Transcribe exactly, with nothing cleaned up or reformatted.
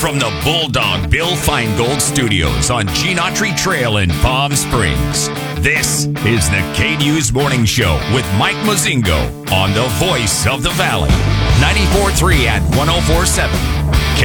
from the Bulldog Bill Feingold Studios on Gene Autry Trail in Palm Springs, this is the K-News Morning Show with Mike Mozingo on the voice of the Valley, ninety-four point three and one oh four point seven